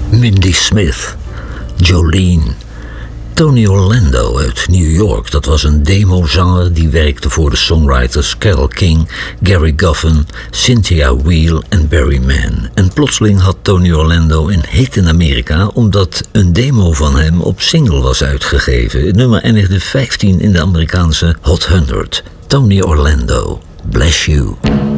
Mindy Smith, Jolene, Tony Orlando uit New York. Dat was een demozanger die werkte voor de songwriters Carole King, Gary Goffin, Cynthia Weil en Barry Mann. En plotseling had Tony Orlando een hit in Amerika omdat een demo van hem op single was uitgegeven. Het nummer eindigde 15 in de Amerikaanse Hot 100. Tony Orlando, Bless You.